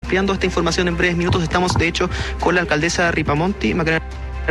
ampliando esta información en breves minutos. Estamos, de hecho, con la alcaldesa Ripamonti, Macarena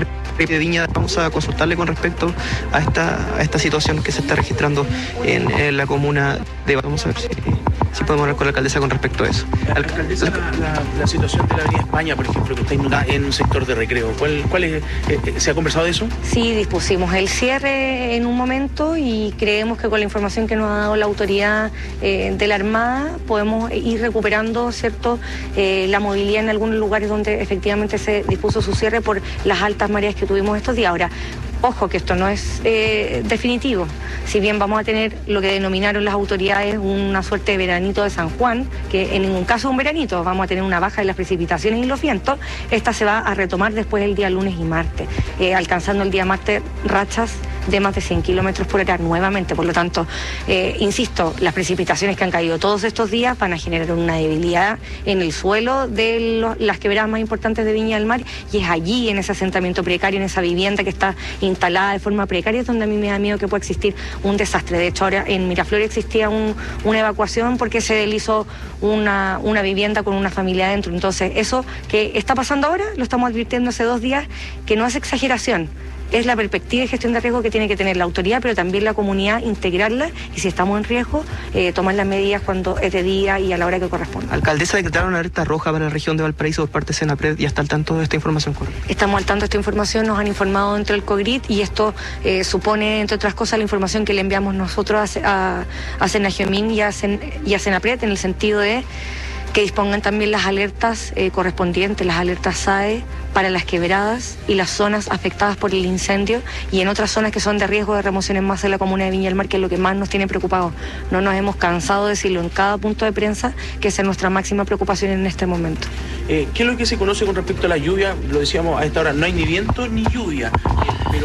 de Viña. Vamos a consultarle con respecto a esta situación que se está registrando en la comuna de... Vamos a ver si podemos hablar con la alcaldesa con respecto a eso. Alcaldesa, la situación de la Avenida España, por ejemplo, que está en un sector de recreo, ¿cuál es, ¿se ha conversado de eso? Sí, dispusimos el cierre en un momento y creemos que con la información que nos ha dado la autoridad de la Armada podemos ir recuperando, ¿cierto?, la movilidad en algunos lugares donde efectivamente se dispuso su cierre por las altas mareas que tuvimos estos días. Ahora, ojo que esto no es definitivo. Si bien vamos a tener lo que denominaron las autoridades una suerte de veranito de San Juan, que en ningún caso es un veranito, vamos a tener una baja de las precipitaciones y los vientos, esta se va a retomar después el día lunes y martes, alcanzando el día martes rachas de más de 100 kilómetros por hora nuevamente. Por lo tanto, insisto, las precipitaciones que han caído todos estos días van a generar una debilidad en el suelo de las quebradas más importantes de Viña del Mar, y es allí, en ese asentamiento precario, en esa vivienda que está instalada de forma precaria, es donde a mí me da miedo que pueda existir un desastre. De hecho, ahora en Miraflores existía una evacuación porque se deslizó una vivienda con una familia adentro. Entonces, eso que está pasando ahora, lo estamos advirtiendo hace 2 días, que no es exageración. Es la perspectiva de gestión de riesgo que tiene que tener la autoridad, pero también la comunidad, integrarla, y si estamos en riesgo, tomar las medidas cuando es de día y a la hora que corresponda. Alcaldesa, decretaron una alerta roja para la región de Valparaíso por parte de Senapred, y hasta al tanto de esta información, ¿correcto? Estamos al tanto de esta información, nos han informado dentro del COGRID, y esto supone, entre otras cosas, la información que le enviamos nosotros a Senagiomín y a Senapred, en el sentido de que dispongan también las alertas correspondientes, las alertas SAE para las quebradas y las zonas afectadas por el incendio, y en otras zonas que son de riesgo de remoción en masa de la comuna de Viña del Mar, que es lo que más nos tiene preocupados. No nos hemos cansado de decirlo en cada punto de prensa, que esa es nuestra máxima preocupación en este momento. ¿Qué es lo que se conoce con respecto a la lluvia? Lo decíamos a esta hora, no hay ni viento ni lluvia, pero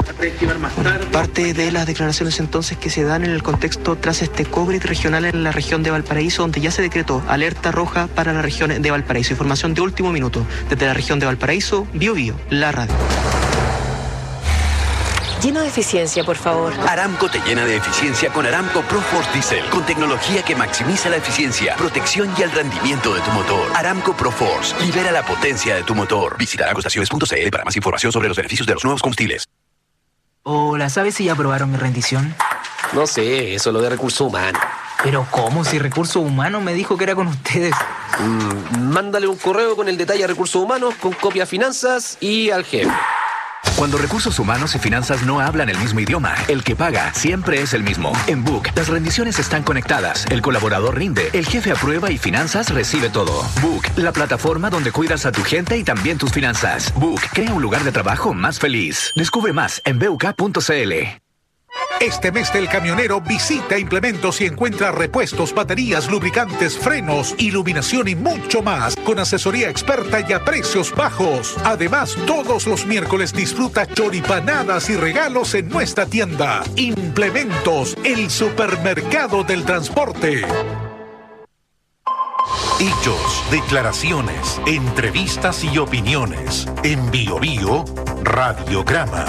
más tarde. Parte de las declaraciones entonces que se dan en el contexto tras este COGRID regional en la región de Valparaíso, donde ya se decretó alerta roja para la región de Valparaíso. Información de último minuto desde la región de Valparaíso, Biobío, la radio. Lleno de eficiencia, por favor. Aramco te llena de eficiencia con Aramco ProForce Diesel, con tecnología que maximiza la eficiencia, protección y el rendimiento de tu motor. Aramco ProForce, libera la potencia de tu motor. Visita aramcoestaciones.cl para más información sobre los beneficios de los nuevos combustibles. Hola, ¿sabes si ya aprobaron mi rendición? No sé, eso es lo de recursos humanos. ¿Pero cómo? Si Recursos Humanos me dijo que era con ustedes. Mándale un correo con el detalle a Recursos Humanos, con copia a Finanzas y al jefe. Cuando Recursos Humanos y Finanzas no hablan el mismo idioma, el que paga siempre es el mismo. En Book, las rendiciones están conectadas, el colaborador rinde, el jefe aprueba y Finanzas recibe todo. Book, la plataforma donde cuidas a tu gente y también tus finanzas. Book, crea un lugar de trabajo más feliz. Descubre más en buk.cl. Este mes del camionero visita Implementos y encuentra repuestos, baterías, lubricantes, frenos, iluminación y mucho más con asesoría experta y a precios bajos. Además, todos los miércoles disfruta choripanadas y regalos en nuestra tienda. Implementos, el supermercado del transporte. Hechos, declaraciones, entrevistas y opiniones. En Biobío, Radiograma.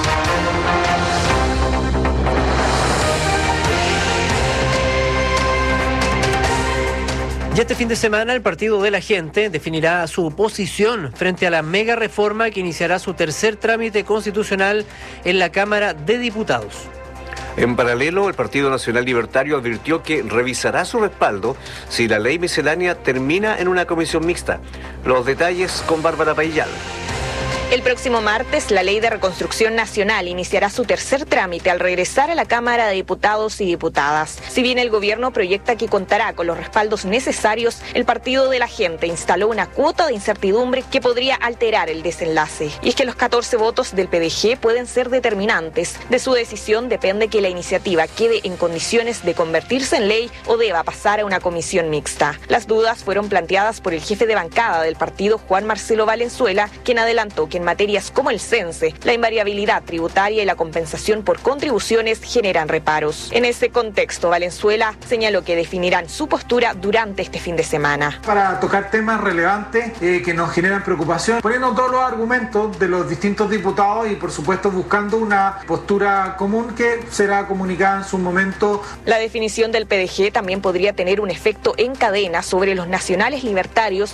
Ya este fin de semana el Partido de la Gente definirá su posición frente a la mega reforma que iniciará su tercer trámite constitucional en la Cámara de Diputados. En paralelo, el Partido Nacional Libertario advirtió que revisará su respaldo si la ley miscelánea termina en una comisión mixta. Los detalles con Bárbara Paillal. El próximo martes, la Ley de Reconstrucción Nacional iniciará su tercer trámite al regresar a la Cámara de Diputados y Diputadas. Si bien el gobierno proyecta que contará con los respaldos necesarios, el Partido de la Gente instaló una cuota de incertidumbre que podría alterar el desenlace. Y es que los 14 votos del PDG pueden ser determinantes. De su decisión depende que la iniciativa quede en condiciones de convertirse en ley o deba pasar a una comisión mixta. Las dudas fueron planteadas por el jefe de bancada del partido, Juan Marcelo Valenzuela, quien adelantó que en materias como el cense, la invariabilidad tributaria y la compensación por contribuciones generan reparos. En ese contexto, Valenzuela señaló que definirán su postura durante este fin de semana. Para tocar temas relevantes que nos generan preocupación, poniendo todos los argumentos de los distintos diputados y por supuesto buscando una postura común que será comunicada en su momento. La definición del PDG también podría tener un efecto en cadena sobre los nacionales libertarios